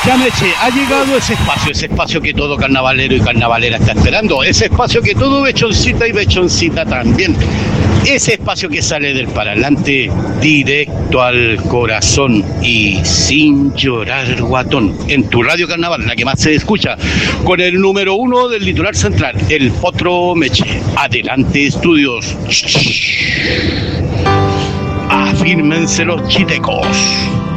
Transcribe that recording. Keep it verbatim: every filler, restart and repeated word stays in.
Ya Meche, ha llegado ese espacio, ese espacio que todo carnavalero y carnavalera está esperando, ese espacio que todo bechoncita y bechoncita también, ese espacio que sale del paralante directo al corazón y sin llorar guatón, en tu radio carnaval, la que más se escucha, con el número uno del litoral central, el Potro Meche. Adelante, estudios. Afírmense los chitecos.